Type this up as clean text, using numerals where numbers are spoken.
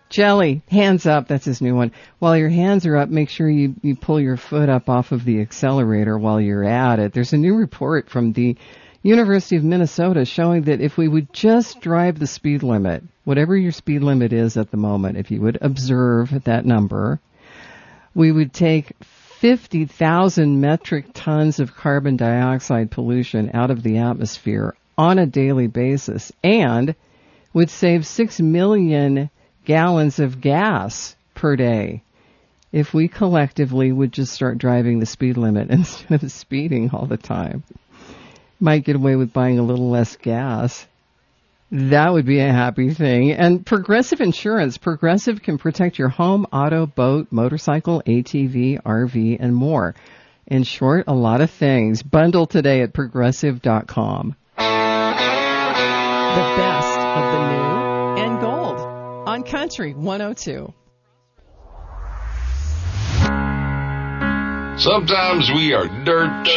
Jelly, hands up. That's his new one. While your hands are up, make sure you pull your foot up off of the accelerator while you're at it. There's a new report from the University of Minnesota showing that if we would just drive the speed limit, whatever your speed limit is at the moment, if you would observe that number, we would take 50,000 metric tons of carbon dioxide pollution out of the atmosphere on a daily basis and would save 6 million gallons of gas per day if we collectively would just start driving the speed limit instead of speeding all the time. Might get away with buying a little less gas. That would be a happy thing. And Progressive Insurance. Progressive can protect your home, auto, boat, motorcycle, ATV, RV, and more. In short, a lot of things. Bundle today at Progressive.com. The best of the new and gold on Country 102. Sometimes we are dirt